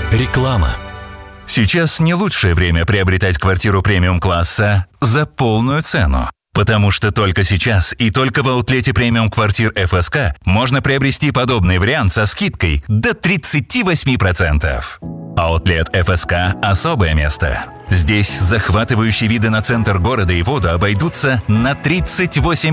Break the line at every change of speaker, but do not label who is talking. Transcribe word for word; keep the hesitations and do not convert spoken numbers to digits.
Реклама.
Сейчас не лучшее время приобретать квартиру премиум-класса за полную цену. Потому что только сейчас и только в аутлете премиум квартир эф эс ка можно приобрести подобный вариант со скидкой до тридцать восемь процентов. Аутлет эф эс ка – особое место. Здесь захватывающие виды на центр города и воду обойдутся на тридцать восемь